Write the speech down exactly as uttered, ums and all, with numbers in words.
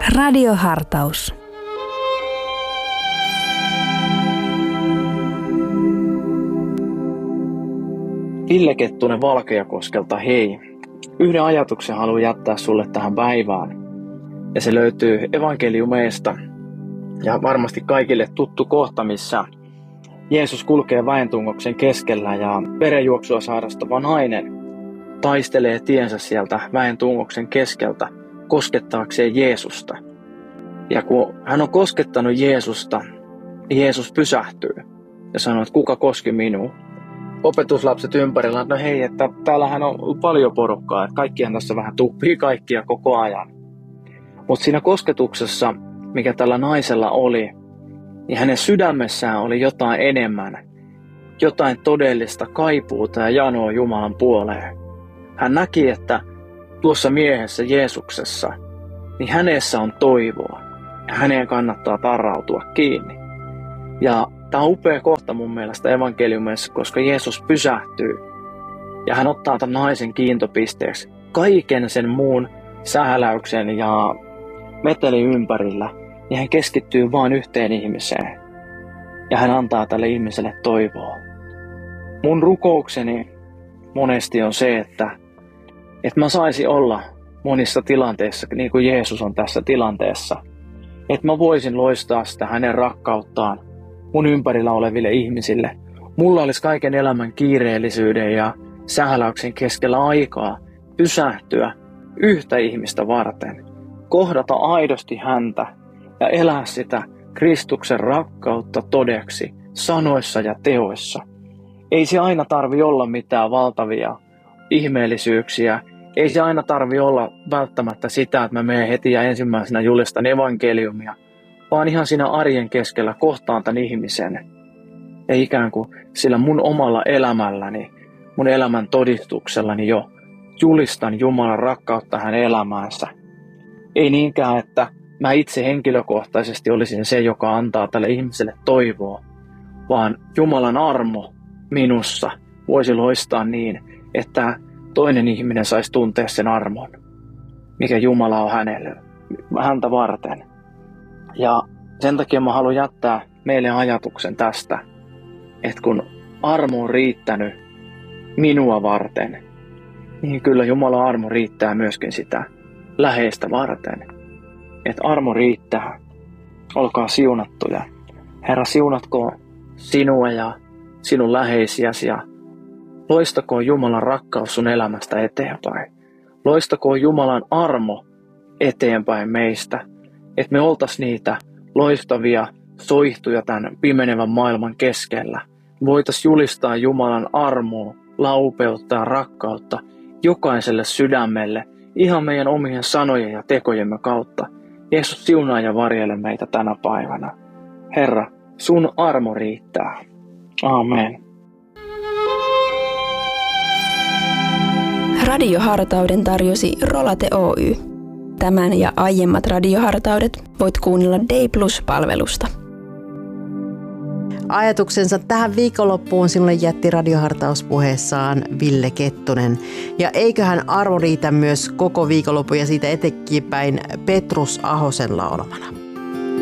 Radiohartaus. Ville Kettunen Valkeakoskelta, hei. Yhden ajatuksen haluan jättää sulle tähän päivään. Ja se löytyy evankeliumeista. Ja varmasti kaikille tuttu kohta, missä Jeesus kulkee väentungoksen keskellä ja verenjuoksua sairastava nainen taistelee tiensä sieltä väentungoksen keskeltä koskettaakseen Jeesusta. Ja kun hän on koskettanut Jeesusta, Jeesus pysähtyy ja sanoo, että kuka koski minua. Opetuslapset ympärillä, no hei, että täällähän on paljon porukkaa, että kaikkihan tässä vähän tuppii kaikkia koko ajan. Mutta siinä kosketuksessa, mikä tällä naisella oli, niin hänen sydämessään oli jotain enemmän, jotain todellista kaipuuta ja janoa Jumalan puoleen. Hän näki, että tuossa miehessä Jeesuksessa, niin hänessä on toivoa ja häneen kannattaa tarrautua kiinni. Ja tämä on upea kohta mun mielestä evankeliumissa, koska Jeesus pysähtyy ja hän ottaa tämän naisen kiintopisteeksi kaiken sen muun sähläyksen ja metelin ympärillä. Ja hän keskittyy vain yhteen ihmiseen. Ja hän antaa tälle ihmiselle toivoa. Mun rukoukseni monesti on se, että, että mä saisin olla monissa tilanteissa, niin kuin Jeesus on tässä tilanteessa. Että mä voisin loistaa sitä hänen rakkauttaan mun ympärillä oleville ihmisille. Mulla olisi kaiken elämän kiireellisyyden ja sähläyksen keskellä aikaa pysähtyä yhtä ihmistä varten. Kohdata aidosti häntä. Ja elää sitä Kristuksen rakkautta todeksi sanoissa ja teoissa. Ei se aina tarvi olla mitään valtavia ihmeellisyyksiä. Ei se aina tarvi olla välttämättä sitä, että mä menen heti ja ensimmäisenä julistan evankeliumia. Vaan ihan siinä arjen keskellä kohtaan tämän ihmisen. Ja ikään kuin sillä mun omalla elämälläni, mun elämän todistuksellani jo julistan Jumalan rakkautta hänen elämäänsä. Ei niinkään, että mä itse henkilökohtaisesti olisin se, joka antaa tälle ihmiselle toivoa, vaan Jumalan armo minussa voisi loistaa niin, että toinen ihminen saisi tuntea sen armon, mikä Jumala on hänelle, häntä varten. Ja sen takia mä haluan jättää meille ajatuksen tästä, että kun armo on riittänyt minua varten, niin kyllä Jumalan armo riittää myöskin sitä läheistä varten. Että armo riittää. Olkaa siunattuja. Herra, siunatkoon sinua ja sinun läheisiäsi ja loistakoon Jumalan rakkaus sun elämästä eteenpäin. Loistakoon Jumalan armo eteenpäin meistä. Että me oltais niitä loistavia soihtuja tämän pimenevän maailman keskellä. Voitais julistaa Jumalan armoa, laupeutta ja rakkautta jokaiselle sydämelle ihan meidän omien sanojen ja tekojemme kautta. Jeesus, siunaa ja varjele meitä tänä päivänä. Herra, sun armo riittää. Amen. Radiohartauden tarjosi Rolate Oy. Tämän ja aiemmat radiohartaudet voit kuunnella Day Plus-palvelusta. Ajatuksensa tähän viikonloppuun sinulle jätti radiohartauspuheessaan Ville Kettunen. Ja eiköhän arvo riitä myös koko viikonloppu ja siitä eteenpäin Petrus Ahosen laulamana.